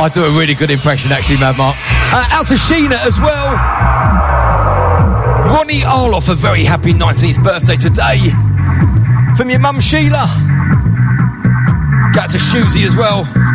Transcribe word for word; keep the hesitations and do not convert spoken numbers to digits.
I do a really good impression, actually, Mad Mark. Uh, out to Sheena as well. Ronnie Arloff, a very happy nineteenth birthday today. From your mum, Sheila. Got to Shoozy as well.